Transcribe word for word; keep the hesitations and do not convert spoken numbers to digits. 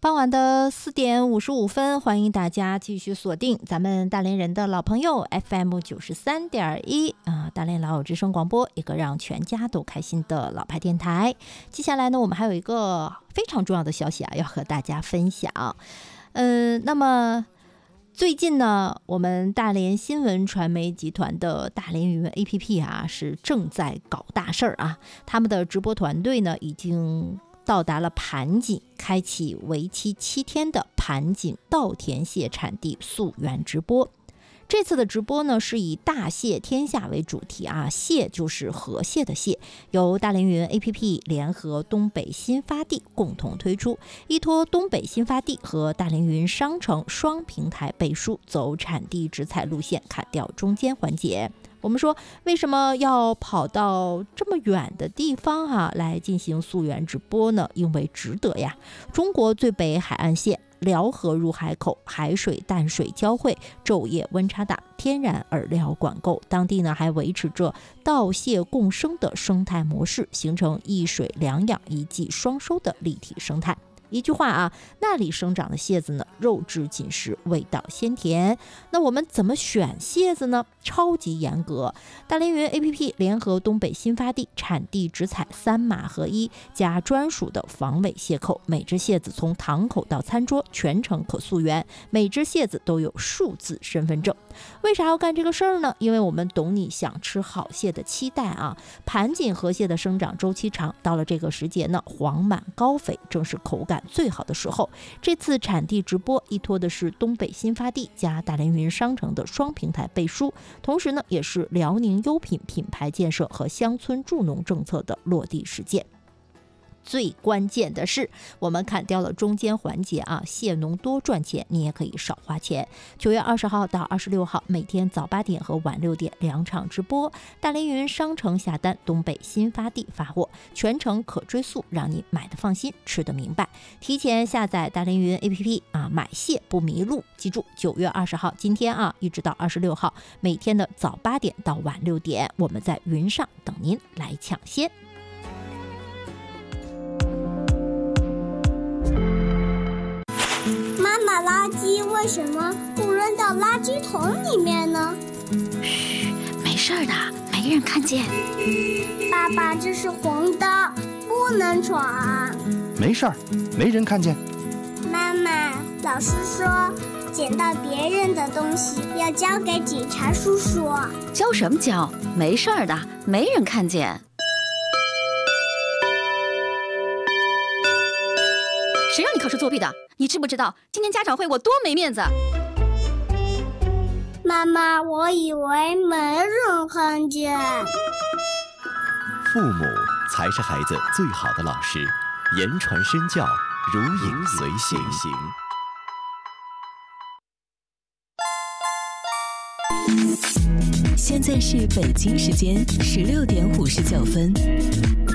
傍晚的四点五十五分，欢迎大家继续锁定咱们大连人的老朋友 F M 九十三点一啊，大连老友之声广播，一个让全家都开心的老牌电台。接下来呢，我们还有一个非常重要的消息啊，要和大家分享。嗯，那么最近呢，我们大连新闻传媒集团的大连语文 A P P 啊，是正在搞大事儿啊，他们的直播团队呢，已经到达了盘锦，开启为期七天的盘锦稻田蟹产地溯源直播。这次的直播呢，是以大蟹天下为主题啊，蟹就是河蟹的蟹，由大连云 A P P 联合东北新发地共同推出，依托东北新发地和大连云商城双平台背书，走产地直采路线，砍掉中间环节。我们说为什么要跑到这么远的地方啊来进行溯源直播呢？因为值得呀！中国最北海岸线辽河入海口，海水淡水交汇，昼夜温差大，天然饵料管够，当地呢还维持着稻蟹共生的生态模式，形成一水两养一季双收的立体生态。一句话啊，那里生长的蟹子呢，肉质紧实，味道鲜甜。那我们怎么选蟹子呢？超级严格。大连云 A P P 联合东北新发地产地直采三码合一，加专属的防伪蟹扣，每只蟹子从塘口到餐桌全程可溯源，每只蟹子都有数字身份证。为啥要干这个事儿呢？因为我们懂你想吃好蟹的期待啊。盘锦河蟹的生长周期长，到了这个时节呢，黄满高肥，正是口感最好的时候。这次产地直播依托的是东北新发地加大连云商城的双平台背书，同时呢，也是辽宁优品品牌建设和乡村助农政策的落地实践。最关键的是，我们砍掉了中间环节啊，蟹农多赚钱，你也可以少花钱。九月二十号到二十六号，每天早八点和晚六点两场直播，大连云商城下单，东北新发地发货，全程可追溯，让你买的放心，吃得明白。提前下载大连云 A P P 啊，买蟹不迷路。记住，九月二十号今天啊，一直到二十六号，每天的早八点到晚六点，我们在云上等您来抢先。 妈妈，垃圾为什么不扔到垃圾桶里面呢？ 嘘，没事的，没人看见。 爸爸，这是红灯，不能闯。 没事儿，没人看见。 妈妈，老师说捡到别人的东西要交给警察叔叔。 交什么交？没事的，没人看见。谁让你考试作弊的？你知不知道今天家长会我多没面子？ 妈妈，我以为没人看见。 父母才是孩子最好的老师，言传身教，如影随形。 现在是北京时间十六点五十九分。